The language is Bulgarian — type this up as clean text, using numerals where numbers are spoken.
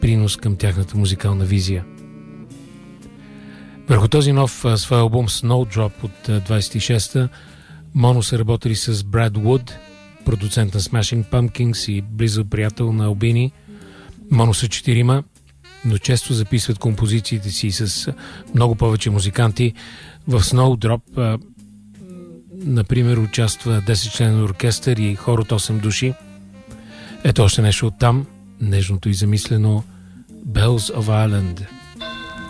принос към тяхната музикална визия. Върху този нов свой албум Snowdrop от 26-та Моно са работили с Брад Вуд, продуцент на Smashing Pumpkins и близък приятел на Албини. Моно са 4, но често записват композициите си с много повече музиканти. В Snowdrop, например, участва 10-членен оркестър и хор от 8 души. Ето още нещо оттам, нежното и замислено Bells of Ireland.